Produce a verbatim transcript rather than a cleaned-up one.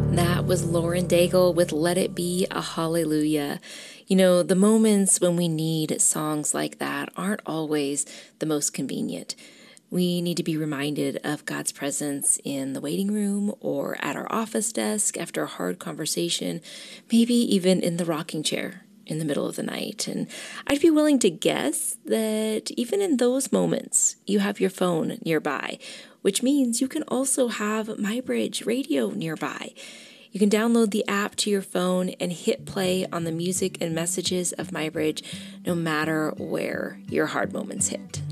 That was Lauren Daigle with Let It Be a Hallelujah. You know, the moments when we need songs like that aren't always the most convenient. We need to be reminded of God's presence in the waiting room or at our office desk after a hard conversation, maybe even in the rocking chair in the middle of the night. And I'd be willing to guess that even in those moments, you have your phone nearby, which means you can also have MyBridge Radio nearby. You can download the app to your phone and hit play on the music and messages of MyBridge no matter where your hard moments hit.